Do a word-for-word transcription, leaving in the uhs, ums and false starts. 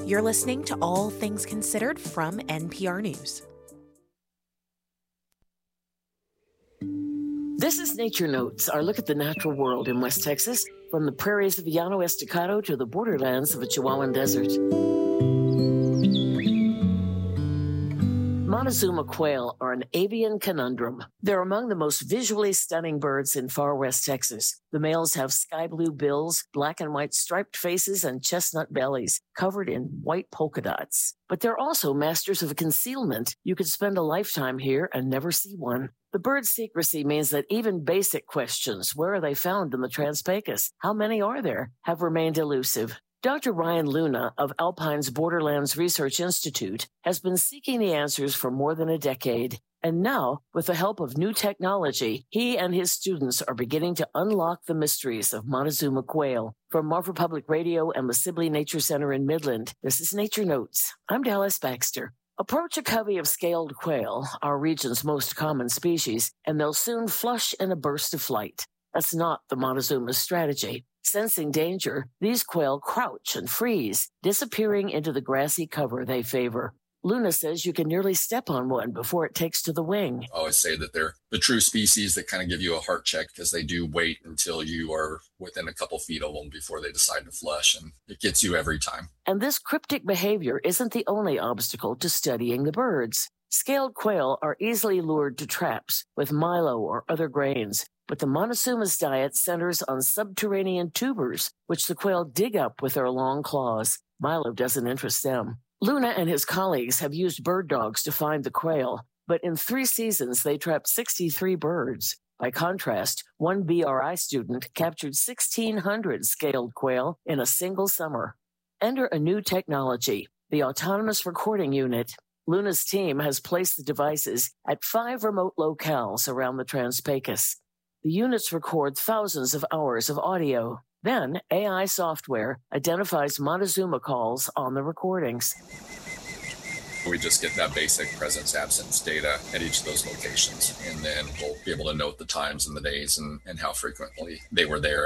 You're listening to All Things Considered from N P R News. This is Nature Notes, our look at the natural world in West Texas, from the prairies of Llano Estacado to the borderlands of the Chihuahuan Desert. Montezuma quail are an avian conundrum. They're among the most visually stunning birds in far west Texas. The males have sky blue bills, black and white striped faces, and chestnut bellies covered in white polka dots. But they're also masters of concealment. You could spend a lifetime here and never see one. The bird's secrecy means that even basic questions, where are they found in the Trans-Pecos, how many are there, have remained elusive. Doctor Ryan Luna of Alpine's Borderlands Research Institute has been seeking the answers for more than a decade. And now, with the help of new technology, he and his students are beginning to unlock the mysteries of Montezuma quail. From Marfa Public Radio and the Sibley Nature Center in Midland, this is Nature Notes. I'm Dallas Baxter. Approach a covey of scaled quail, our region's most common species, and they'll soon flush in a burst of flight. That's not the Montezuma's strategy. Sensing danger, these quail crouch and freeze, disappearing into the grassy cover they favor. Luna says you can nearly step on one before it takes to the wing. I always say that they're the true species that kind of give you a heart check because they do wait until you are within a couple feet of them before they decide to flush, and it gets you every time. And this cryptic behavior isn't the only obstacle to studying the birds. Scaled quail are easily lured to traps with milo or other grains, but the Montezuma's diet centers on subterranean tubers, which the quail dig up with their long claws. Milo doesn't interest them. Luna and his colleagues have used bird dogs to find the quail, but in three seasons they trapped sixty-three birds. By contrast, one B R I student captured sixteen hundred scaled quail in a single summer. Enter a new technology, the Autonomous Recording Unit. Luna's team has placed the devices at five remote locales around the Trans-Pecos. The units record thousands of hours of audio. Then, A I software identifies Montezuma calls on the recordings. We just get that basic presence-absence data at each of those locations, and then we'll be able to note the times and the days and, and how frequently they were there.